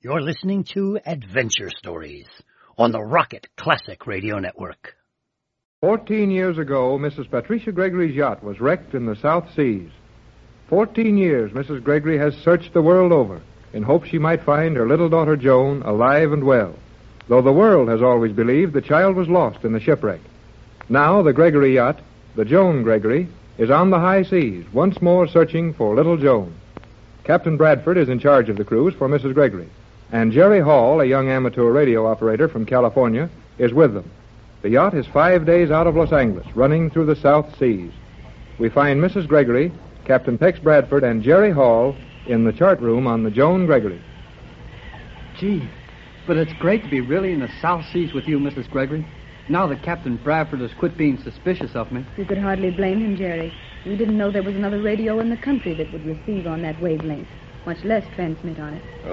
You're listening to Adventure Stories on the Rocket Classic Radio Network. 14 years ago, Mrs. Patricia Gregory's yacht was wrecked in the South Seas. 14 years Mrs. Gregory has searched the world over in hopes she might find her little daughter Joan alive and well, though the world has always believed the child was lost in the shipwreck. Now the Gregory yacht, the Joan Gregory, is on the high seas, once more searching for little Joan. Captain Bradford is in charge of the cruise for Mrs. Gregory, and Jerry Hall, a young amateur radio operator from California, is with them. The yacht is 5 days out of Los Angeles, running through the South Seas. We find Mrs. Gregory, Captain Tex Bradford, and Jerry Hall in the chart room on the Joan Gregory. Gee, but it's great to be really in the South Seas with you, Mrs. Gregory. Now that Captain Bradford has quit being suspicious of me. You could hardly blame him, Jerry. We didn't know there was another radio in the country that would receive on that wavelength, much less transmit on it.